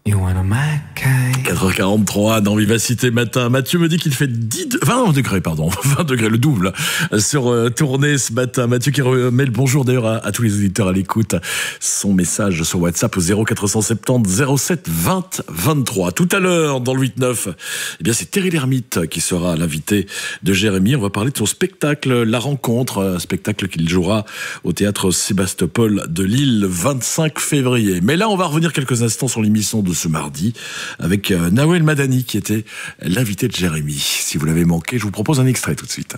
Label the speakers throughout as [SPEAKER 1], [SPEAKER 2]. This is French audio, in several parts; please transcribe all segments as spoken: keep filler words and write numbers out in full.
[SPEAKER 1] quatre heures quarante-trois dans Vivacité Matin. Mathieu me dit qu'il fait dix de... vingt degrés, pardon, vingt degrés, le double, sur euh, Tournai ce matin. Mathieu qui remet le bonjour d'ailleurs à, à tous les auditeurs à l'écoute. Son message sur WhatsApp au zéro quatre cent soixante-dix zéro sept vingt vingt-trois. Tout à l'heure, dans le huit neuf, eh bien c'est Terry Lhermitte qui sera l'invité de Jérémy. On va parler de son spectacle La Rencontre, un spectacle qu'il jouera au théâtre Sébastopol de Lille le vingt-cinq février. Mais là, on va revenir quelques instants sur l'émission de ce mardi avec euh, Nawel Madani qui était l'invité de Jérémy. Si vous l'avez manqué, je vous propose un extrait tout de suite.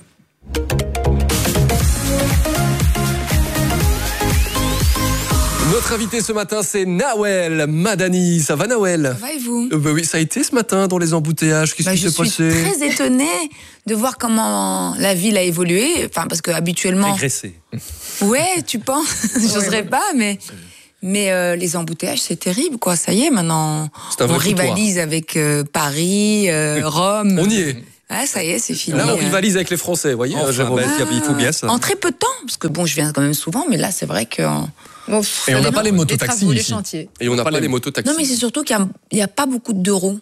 [SPEAKER 2] Notre invité ce matin, c'est Nawel Madani. Ça va, Nawel?
[SPEAKER 3] Ça va et vous?
[SPEAKER 2] euh, bah oui, ça a été ce matin dans les embouteillages. Qu'est-ce
[SPEAKER 3] bah,
[SPEAKER 2] qui s'est passé?
[SPEAKER 3] Je suis très étonnée de voir comment la ville a évolué. Enfin, parce que habituellement.
[SPEAKER 2] Régressé.
[SPEAKER 3] Ouais, tu penses? J'oserais ouais, pas, mais. Mais euh, les embouteillages, c'est terrible, quoi. Ça y est, maintenant, on rivalise avec euh, Paris, euh, Rome.
[SPEAKER 2] On y est.
[SPEAKER 3] Ah, ça y est, c'est fini.
[SPEAKER 2] Là, on rivalise avec les Français, vous voyez.
[SPEAKER 4] Enfin, bah, ah, il faut bien ça.
[SPEAKER 3] En très peu de temps, parce que bon, je viens quand même souvent, mais là, c'est vrai que.
[SPEAKER 4] Bon, et on n'a pas les mototaxis ici.
[SPEAKER 2] Et on n'a pas, pas les mototaxis.
[SPEAKER 3] Non, mais c'est surtout qu'il n'y a, a pas beaucoup de deux roues.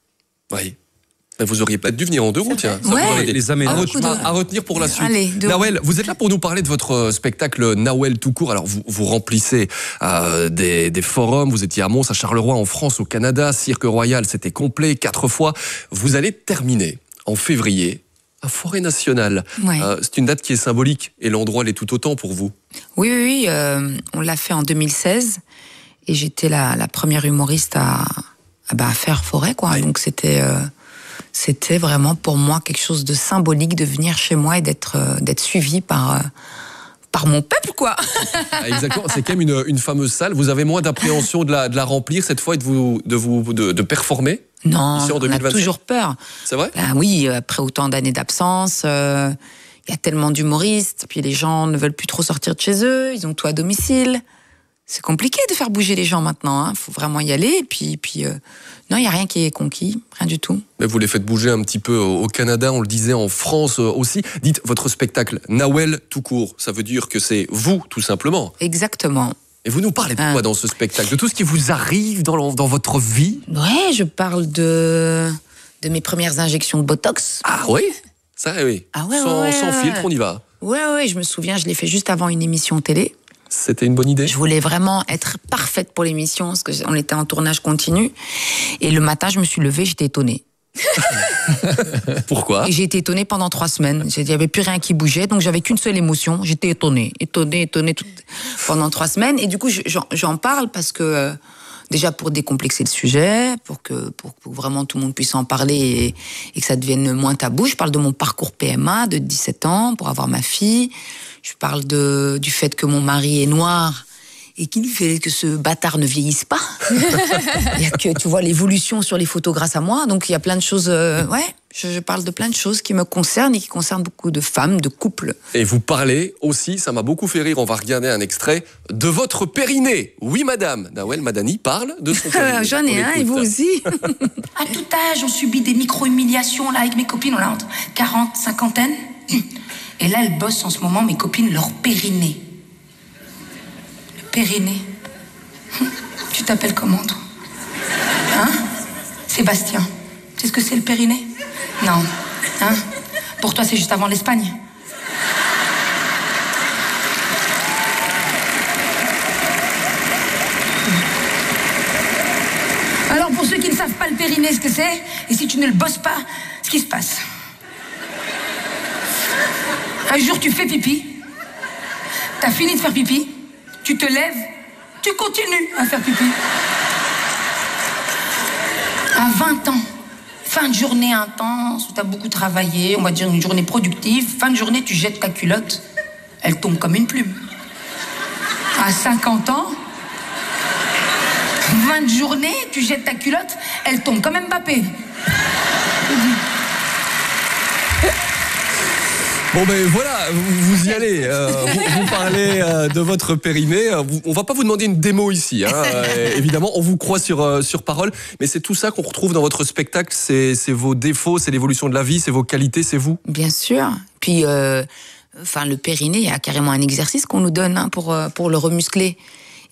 [SPEAKER 2] Oui. Vous auriez peut-être dû venir en deux roues, tiens. Ça
[SPEAKER 3] ouais.
[SPEAKER 2] les aménagements de... à retenir pour la suite.
[SPEAKER 3] Allez,
[SPEAKER 2] Nawel, vous êtes là pour nous parler de votre spectacle Nawel tout court. Alors, vous, vous remplissez euh, des, des forums. Vous étiez à Mons, à Charleroi, en France, au Canada. Cirque Royal, c'était complet, quatre fois. Vous allez terminer en février à Forêt Nationale.
[SPEAKER 3] Ouais.
[SPEAKER 2] Euh, c'est une date qui est symbolique et l'endroit l'est tout autant pour vous.
[SPEAKER 3] Oui, oui, oui. Euh, on l'a fait en deux mille seize et j'étais la, la première humoriste à, à, bah, à faire Forêt, quoi. Ouais. Donc, c'était... Euh... C'était vraiment pour moi quelque chose de symbolique de venir chez moi et d'être euh, d'être suivi par, euh, par mon peuple, quoi.
[SPEAKER 2] Ah, exactement, c'est quand même une, une fameuse salle. Vous avez moins d'appréhension de la, de la remplir cette fois et de, vous, de, vous, de, de performer?
[SPEAKER 3] Non,
[SPEAKER 2] ici en deux mille vingt-cinq.
[SPEAKER 3] On a toujours peur.
[SPEAKER 2] C'est vrai?
[SPEAKER 3] Ben oui, après autant d'années d'absence, il euh, y a tellement d'humoristes, puis les gens ne veulent plus trop sortir de chez eux, ils ont tout à domicile. C'est compliqué de faire bouger les gens maintenant, il hein. faut vraiment y aller, et puis... puis euh, non, il n'y a rien qui est conquis, rien du tout.
[SPEAKER 2] Mais vous les faites bouger un petit peu au Canada, on le disait, en France aussi. Dites, votre spectacle, Nawel tout court, ça veut dire que c'est vous, tout simplement.
[SPEAKER 3] Exactement.
[SPEAKER 2] Et vous nous parlez de quoi dans ce spectacle? De tout ce qui vous arrive dans, dans votre vie?
[SPEAKER 3] Ouais, je parle de, de mes premières injections de Botox.
[SPEAKER 2] Ah oui? Ça, oui.
[SPEAKER 3] Ah ouais,
[SPEAKER 2] sans
[SPEAKER 3] ouais,
[SPEAKER 2] sans
[SPEAKER 3] ouais.
[SPEAKER 2] filtre, on y va.
[SPEAKER 3] Ouais, ouais, je me souviens, je l'ai fait juste avant une émission télé.
[SPEAKER 2] C'était une bonne idée.
[SPEAKER 3] Je voulais vraiment être parfaite pour l'émission, parce qu'on était en tournage continu. Et le matin, je me suis levée, j'étais étonnée.
[SPEAKER 2] Pourquoi?
[SPEAKER 3] Et j'ai été étonnée pendant trois semaines. Il n'y avait plus rien qui bougeait, donc j'avais qu'une seule émotion. J'étais étonnée, étonnée, étonnée tout... pendant trois semaines. Et du coup, j'en parle parce que... Euh, déjà pour décomplexer le sujet, pour que, pour que vraiment tout le monde puisse en parler et, et que ça devienne moins tabou. Je parle de mon parcours P M A de dix-sept ans pour avoir ma fille. Je parle de, du fait que mon mari est noir et qu'il fait que ce bâtard ne vieillisse pas. Il y a que, tu vois, l'évolution sur les photos grâce à moi. Donc il y a plein de choses... Euh, ouais, je, je parle de plein de choses qui me concernent et qui concernent beaucoup de femmes, de couples.
[SPEAKER 2] Et vous parlez aussi, ça m'a beaucoup fait rire, on va regarder un extrait, de votre périnée. Oui, madame. Nawel Madani parle de son périnée.
[SPEAKER 3] J'en ai un, et vous aussi.
[SPEAKER 5] À tout âge, on subit des micro-humiliations. Là, avec mes copines, on a entre quarante, cinquantaine. Et là, elles bossent en ce moment, mes copines, leur périnée. Le périnée. Tu t'appelles comment, toi? Hein? Sébastien. Tu sais ce que c'est, le périnée? Non. Hein? Pour toi, c'est juste avant l'Espagne. Alors, pour ceux qui ne savent pas le périnée, ce que c'est, et si tu ne le bosses pas, ce qui se passe. Un jour, tu fais pipi. T'as fini de faire pipi. Tu te lèves. Tu continues à faire pipi. À vingt ans, fin de journée intense, où t'as beaucoup travaillé, on va dire une journée productive, fin de journée, tu jettes ta culotte, elle tombe comme une plume. À cinquante ans, fin de journée, tu jettes ta culotte, elle tombe comme Mbappé.
[SPEAKER 2] Bon ben voilà, vous, vous y allez, euh, vous, vous parlez euh, de votre périnée, vous, on va pas vous demander une démo ici, hein, euh, évidemment, on vous croit sur, euh, sur parole, mais c'est tout ça qu'on retrouve dans votre spectacle, c'est vos défauts, c'est l'évolution de la vie, c'est vos qualités, c'est vous?
[SPEAKER 3] Bien sûr, puis euh, enfin, le périnée, il y a carrément un exercice qu'on nous donne hein, pour, pour le remuscler.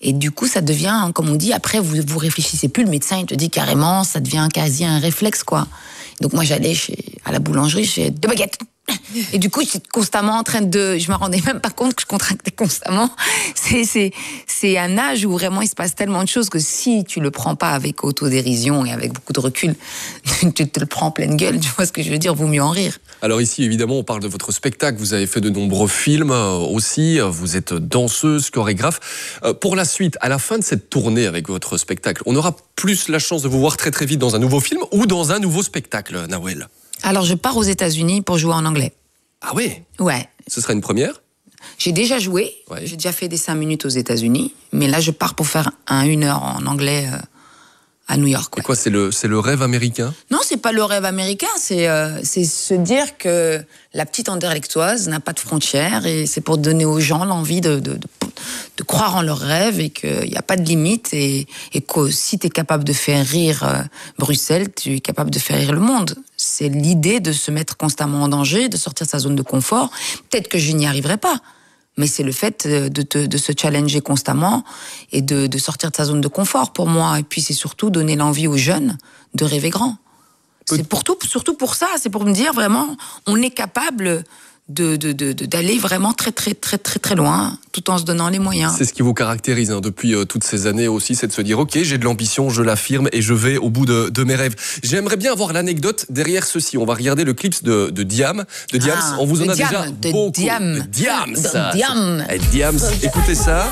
[SPEAKER 3] Et du coup, ça devient, comme on dit, après, vous vous réfléchissez plus, le médecin, il te dit carrément, ça devient quasi un réflexe, quoi. Donc moi, j'allais chez, à la boulangerie, j'ai deux baguettes. Et du coup, j'étais constamment en train de... Je me rendais même pas compte que je contractais constamment. C'est, c'est, c'est un âge où vraiment il se passe tellement de choses que si tu le prends pas avec autodérision et avec beaucoup de recul, tu te le prends en pleine gueule, tu vois ce que je veux dire, vaut mieux en rire.
[SPEAKER 2] Alors ici, évidemment, on parle de votre spectacle. Vous avez fait de nombreux films aussi. Vous êtes danseuse, chorégraphe. Pour la suite, à la fin de cette tournée avec votre spectacle, on aura plus la chance de vous voir très très vite dans un nouveau film ou dans un nouveau spectacle, Nawel?
[SPEAKER 3] Alors, je pars aux États-Unis pour jouer en anglais.
[SPEAKER 2] Ah oui?
[SPEAKER 3] Ouais.
[SPEAKER 2] Ce sera une première?
[SPEAKER 3] J'ai déjà joué. Ouais. J'ai déjà fait des cinq minutes aux États-Unis. Mais là, je pars pour faire un une heure en anglais euh, à New York. Ouais.
[SPEAKER 2] Et quoi, c'est le, c'est le rêve américain?
[SPEAKER 3] Non, c'est pas le rêve américain. C'est, euh, c'est se dire que la petite Anderlechtoise n'a pas de frontières. Et c'est pour donner aux gens l'envie de, de, de, de croire en leurs rêves et qu'il n'y a pas de limite. Et, et que si tu es capable de faire rire euh, Bruxelles, tu es capable de faire rire le monde. C'est l'idée de se mettre constamment en danger, de sortir de sa zone de confort. Peut-être que je n'y arriverai pas, mais c'est le fait de, te, de se challenger constamment et de, de sortir de sa zone de confort pour moi. Et puis c'est surtout donner l'envie aux jeunes de rêver grand. C'est pour tout, surtout pour ça, c'est pour me dire vraiment, on est capable de, de, de, de, d'aller vraiment très très très très très loin, tout en se donnant les moyens.
[SPEAKER 2] C'est ce qui vous caractérise hein, depuis euh, toutes ces années aussi, c'est de se dire ok, j'ai de l'ambition, je l'affirme et je vais au bout de, de mes rêves. J'aimerais bien avoir l'anecdote derrière ceci. On va regarder le clip de, de Diam, de Diams. Ah, on vous en a
[SPEAKER 3] Diam,
[SPEAKER 2] déjà
[SPEAKER 3] de
[SPEAKER 2] beaucoup.
[SPEAKER 3] Diam.
[SPEAKER 2] De Diams.
[SPEAKER 3] De Diam.
[SPEAKER 2] Et Diams, écoutez ça.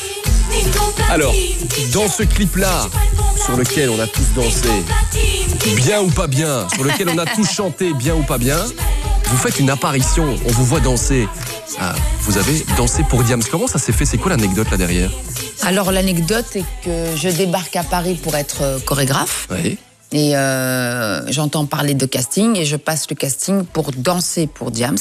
[SPEAKER 2] Alors, dans ce clip-là, sur lequel on a tous dansé, bien ou pas bien, sur lequel on a tous chanté, bien ou pas bien, vous faites une apparition, on vous voit danser. Ah, vous avez dansé pour Diams. Comment ça s'est fait? C'est quoi l'anecdote là derrière?
[SPEAKER 3] Alors l'anecdote est que je débarque à Paris pour être chorégraphe.
[SPEAKER 2] Oui.
[SPEAKER 3] Et euh, j'entends parler de casting et je passe le casting pour danser pour Diams.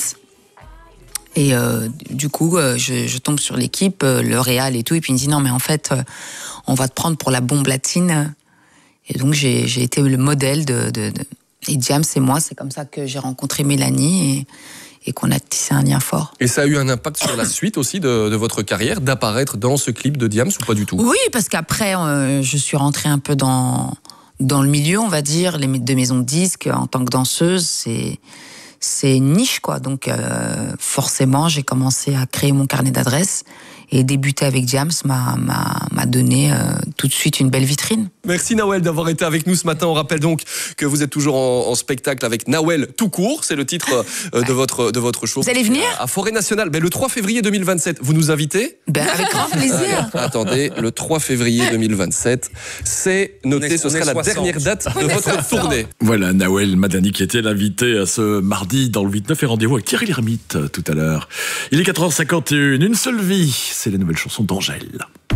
[SPEAKER 3] Et euh, du coup, euh, je, je tombe sur l'équipe, euh, le réal et tout, et puis il me dit non mais en fait, euh, on va te prendre pour la bombe latine. Et donc j'ai, j'ai été le modèle de, de, de... Et Diams et moi, c'est comme ça que j'ai rencontré Mélanie et, et qu'on a tissé un lien fort.
[SPEAKER 2] Et ça a eu un impact sur la suite aussi de, de votre carrière, d'apparaître dans ce clip de Diams ou pas du tout?
[SPEAKER 3] Oui, parce qu'après, euh, je suis rentrée un peu dans, dans le milieu, on va dire, les de maisons de disques, en tant que danseuse, c'est... c'est une niche, quoi. Donc, euh, forcément, j'ai commencé à créer mon carnet d'adresses et débuter avec Diams m'a, m'a, m'a donné euh, tout de suite une belle vitrine.
[SPEAKER 2] Merci Nawel d'avoir été avec nous ce matin. On rappelle donc que vous êtes toujours en, en spectacle avec Nawel tout court. C'est le titre euh, de votre de votre show.
[SPEAKER 3] Vous allez venir
[SPEAKER 2] à, à Forêt Nationale. Ben, le trois février deux mille vingt-sept. Vous nous invitez?
[SPEAKER 3] Ben, avec grand plaisir.
[SPEAKER 2] Attendez, le trois février deux mille vingt-sept, c'est noté. Est, ce sera la soixante. Dernière date de votre tournée.
[SPEAKER 1] Voilà, Nawel Madani qui était l'invité à ce mardi dans le huit neuf et rendez-vous avec Thierry Lhermitte tout à l'heure. Il est quatre heures cinquante et une, une seule vie. C'est les nouvelles chansons d'Angèle.